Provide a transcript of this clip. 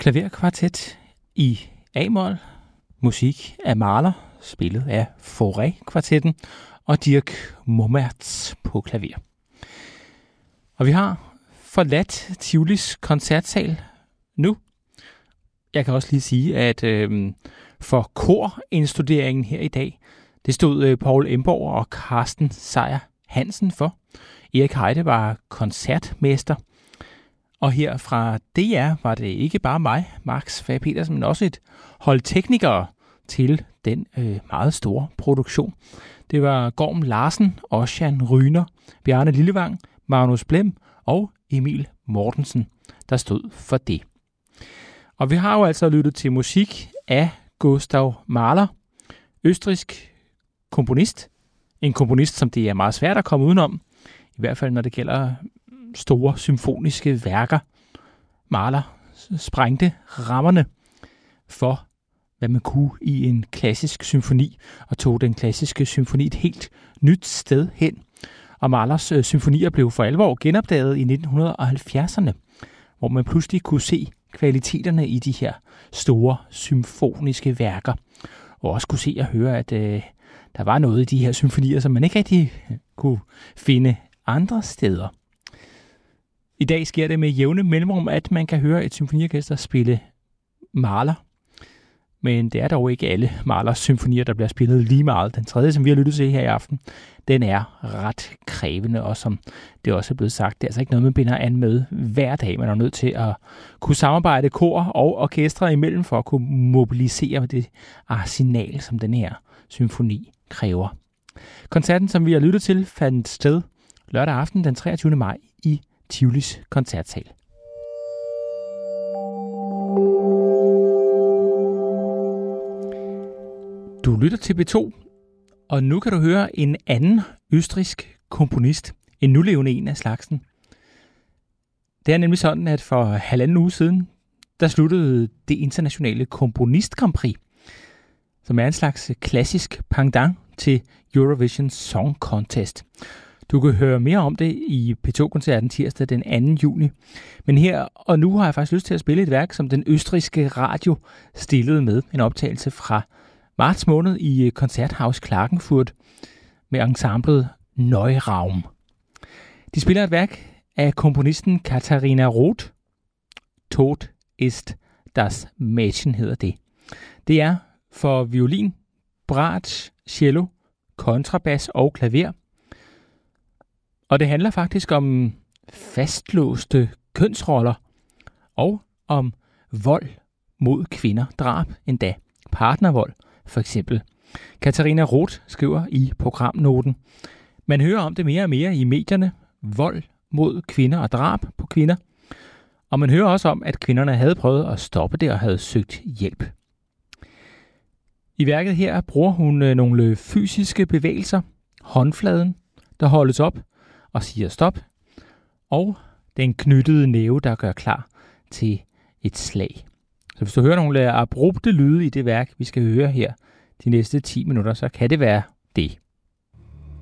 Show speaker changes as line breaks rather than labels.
klaverkvartet i A-mol, musik af Mahler, spillet af Fauré-kvartetten og Dirk Mommertz på klaver. Og vi har forladt Tivolis koncertsal nu. Jeg kan også lige sige, at for korindstuderingen her i dag, det stod Paul Emborg og Carsten Sejer Hansen for. Erik Heide var koncertmester. Og her fra DR var det ikke bare mig, Max Fage Petersen, men også et hold teknikere til den meget store produktion. Det var Gorm Larsen, Ossian Ryner, Bjarne Lillevang, Magnus Blem og Emil Mortensen, der stod for det. Og vi har jo altså lyttet til musik af Gustav Mahler, østrigsk komponist. En komponist, som det er meget svært at komme udenom, i hvert fald når det gælder store symfoniske værker. Mahler sprængte rammerne for, hvad man kunne i en klassisk symfoni, og tog den klassiske symfoni et helt nyt sted hen. Og Mahlers symfonier blev for alvor genopdaget i 1970'erne, hvor man pludselig kunne se kvaliteterne i de her store symfoniske værker, og også kunne se og høre, at der var noget i de her symfonier, som man ikke rigtig kunne finde andre steder. I dag sker det med jævne mellemrum, at man kan høre et symfoniorkester spille Mahler. Men det er dog ikke alle Mahlers symfonier, der bliver spillet lige meget. Den tredje, som vi har lyttet til her i aften, den er ret krævende, og som det også er blevet sagt, det er altså ikke noget, man binder an med hver dag. Man er nødt til at kunne samarbejde kor og orkestre imellem for at kunne mobilisere det arsenal, som den her symfoni kræver. Koncerten, som vi har lyttet til, fandt sted lørdag aften den 23. maj i Tivolis koncertsal. Du lytter til B2, og nu kan du høre en anden østrigsk komponist, en nulevende en af slagsen. Det er nemlig sådan, at for 1,5 uge siden, der sluttede det internationale komponist Grand Prix, som er en slags klassisk pendant til Eurovision Song Contest. Du kan høre mere om det i P2-koncerten tirsdag den 2. juni. Men her og nu har jeg faktisk lyst til at spille et værk, som den østrigske radio stillede med. En optagelse fra marts måned i Konzerthaus Klagenfurt med ensemblet Neuraum. De spiller et værk af komponisten Katharina Roth. Tod ist das Mädchen hedder det. Det er for violin, bratsch, cello, kontrabas og klaver. Og det handler faktisk om fastlåste kønsroller og om vold mod kvinder, drab endda, partnervold for eksempel. Katharina Roth skriver i programnoten: man hører om det mere og mere i medierne, vold mod kvinder og drab på kvinder. Og man hører også om, at kvinderne havde prøvet at stoppe det og havde søgt hjælp. I værket her bruger hun nogle fysiske bevægelser, håndfladen, der holdes op og siger stop, og den knyttede næve, der gør klar til et slag. Så hvis du hører nogle abrupte lyde i det værk, vi skal høre her de næste 10 minutter, så kan det være det.